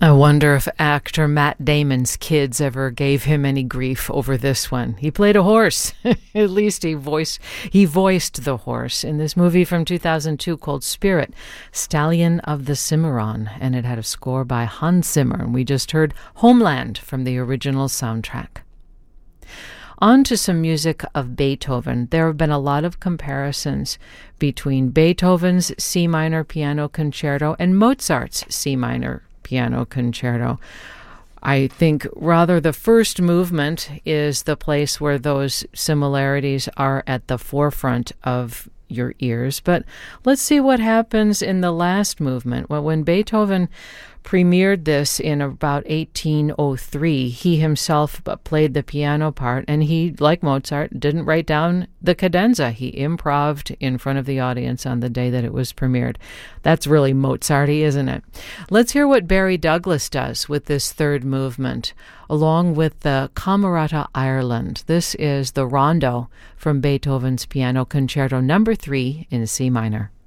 I wonder if actor Matt Damon's kids ever gave him any grief over this one. He played a horse. At least he voiced the horse in this movie from 2002 called Spirit, Stallion of the Cimarron, and it had a score by Hans Zimmer. And we just heard Homeland from the original soundtrack. On to some music of Beethoven. There have been a lot of comparisons between Beethoven's C minor piano concerto and Mozart's C minor piano concerto. I think rather the first movement is the place where those similarities are at the forefront of your ears. But let's see what happens in the last movement. Well, when Beethoven premiered this in about 1803, he himself played the piano part, and he, like Mozart, didn't write down the cadenza. He improv'd in front of the audience on the day that it was premiered. That's really Mozart-y, isn't it? Let's hear what Barry Douglas does with this third movement, along with the Camerata Ireland. This is the Rondo from Beethoven's Piano Concerto No. 3 in C minor.